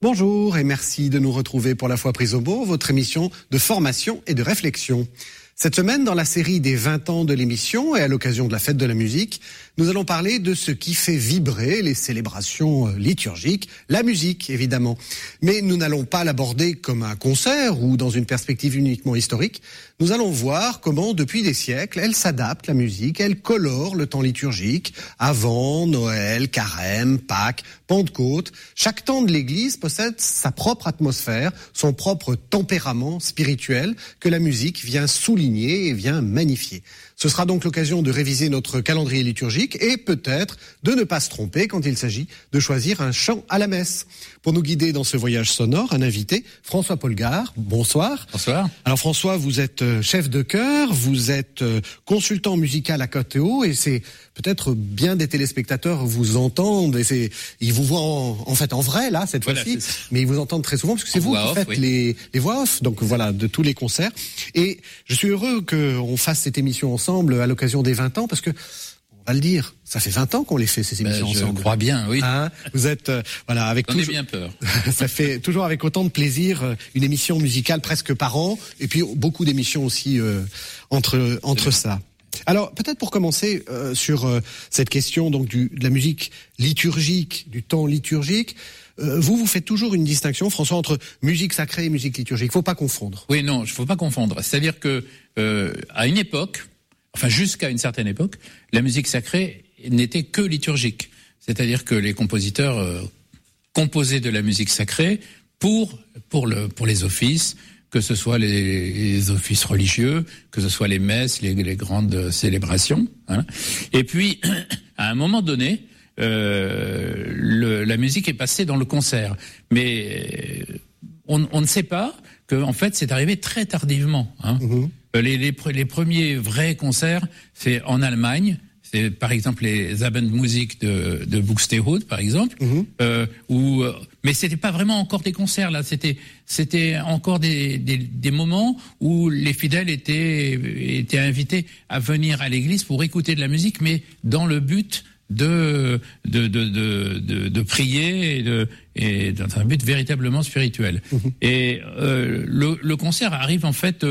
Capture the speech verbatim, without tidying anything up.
Bonjour et merci de nous retrouver pour La Foi prise au mot, votre émission de formation et de réflexion. Cette semaine, dans la série des vingt ans de l'émission et à l'occasion de la fête de la musique, nous allons parler de ce qui fait vibrer les célébrations liturgiques, la musique évidemment. Mais nous n'allons pas l'aborder comme un concert ou dans une perspective uniquement historique. Nous allons voir comment, depuis des siècles, elle s'adapte, la musique, elle colore le temps liturgique, avant, Noël, Carême, Pâques, Pentecôte. Chaque temps de l'Église possède sa propre atmosphère, son propre tempérament spirituel que la musique vient souligner et vient magnifier. Ce sera donc l'occasion de réviser notre calendrier liturgique et peut-être de ne pas se tromper quand il s'agit de choisir un chant à la messe. Pour nous guider dans ce voyage sonore, un invité, François Polgar. Bonsoir. Bonsoir. Alors François, vous êtes chef de chœur, vous êtes consultant musical à Côte Haut et c'est peut-être bien des téléspectateurs vous entendent et c'est ils vous voient en, en fait en vrai là cette voilà, fois-ci, mais ils vous entendent très souvent parce que c'est en vous qui off, faites oui. les, les voix off, donc voilà, de tous les concerts. Et je suis heureux qu'on fasse cette émission ensemble à l'occasion des vingt ans parce que on va le dire, ça fait vingt ans qu'on les fait ces émissions ben, je ensemble. Je crois bien, oui. Hein, vous êtes euh, voilà avec J'en toujours. ai bien peur. Ça fait toujours avec autant de plaisir euh, une émission musicale presque par an et puis beaucoup d'émissions aussi euh, entre entre ça. Alors peut-être pour commencer euh, sur euh, cette question donc du, de la musique liturgique, du temps liturgique. Euh, vous, vous faites toujours une distinction, François, entre musique sacrée et musique liturgique. Il ne faut pas confondre. Oui, non, il ne faut pas confondre. C'est-à-dire que euh, à une époque, enfin jusqu'à une certaine époque, la musique sacrée n'était que liturgique. C'est-à-dire que les compositeurs euh, composaient de la musique sacrée pour pour le pour les offices, que ce soit les, les offices religieux, que ce soit les messes, les, les grandes célébrations. Hein. Et puis, à un moment donné, euh, le, la musique est passée dans le concert. Mais on, on ne sait pas que, en fait, c'est arrivé très tardivement. Hein. Mmh. Les, les, les premiers vrais concerts, c'est en Allemagne. C'est par exemple les Abendmusik de, de Buxtehude, par exemple, mmh. euh, où, mais c'était pas vraiment encore des concerts là, c'était c'était encore des, des, des moments où les fidèles étaient étaient invités à venir à l'église pour écouter de la musique, mais dans le but de de de de de, de prier et de et dans un but véritablement spirituel. Mmh. Et euh, le, le concert arrive en fait